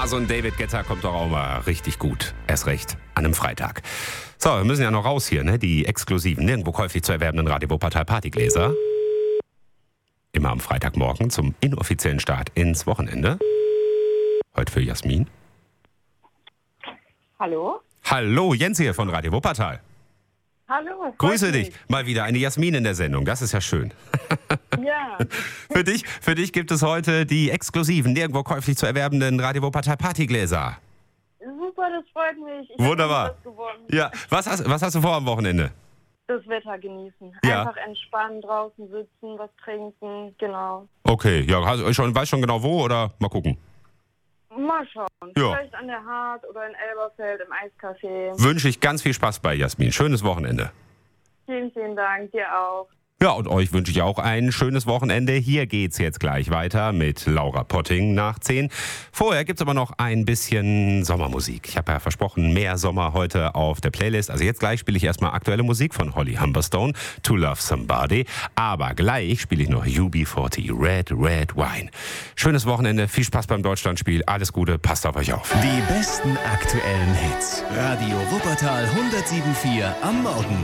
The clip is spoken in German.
so ein David Guetta kommt doch auch mal richtig gut. Erst recht an einem Freitag. So, wir müssen ja noch raus hier, ne? Die exklusiven, nirgendwo käuflich zu erwerbenden Radio Wuppertal Partygläser. Immer am Freitagmorgen zum inoffiziellen Start ins Wochenende. Heute für Jasmin. Hallo? Hallo, Jens hier von Radio Wuppertal. Hallo. Grüße dich. Mal wieder eine Jasmin in der Sendung. Das ist ja schön. Ja. Für dich gibt es heute die exklusiven, nirgendwo käuflich zu erwerbenden Radio Wuppertal Partygläser. Super, das freut mich. Ich Wunderbar. hab was gewonnen. Ja, was hast du vor am Wochenende? Das Wetter genießen. Ja. Einfach entspannen, draußen sitzen, was trinken, genau. Okay, ja, weißt schon genau wo oder mal gucken? Mal schauen. Ja. Vielleicht an der Hart oder in Elberfeld im Eiscafé. Wünsche ich ganz viel Spaß bei Jasmin. Schönes Wochenende. Vielen, vielen Dank. Dir auch. Ja, und euch wünsche ich auch ein schönes Wochenende. Hier geht's jetzt gleich weiter mit Laura Potting nach 10. Vorher gibt's aber noch ein bisschen Sommermusik. Ich habe ja versprochen, mehr Sommer heute auf der Playlist. Also jetzt gleich spiele ich erstmal aktuelle Musik von Holly Humberstone, To Love Somebody. Aber gleich spiele ich noch UB40, Red, Red Wine. Schönes Wochenende, viel Spaß beim Deutschlandspiel. Alles Gute, passt auf euch auf. Die besten aktuellen Hits. Radio Wuppertal 107.4 am Morgen.